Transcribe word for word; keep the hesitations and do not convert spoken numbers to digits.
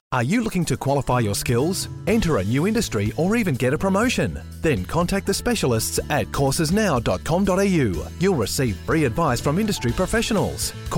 Are you looking to qualify your skills, enter a new industry, or even get a promotion? Then contact the specialists at courses now dot com dot a u. You'll receive free advice from industry professionals.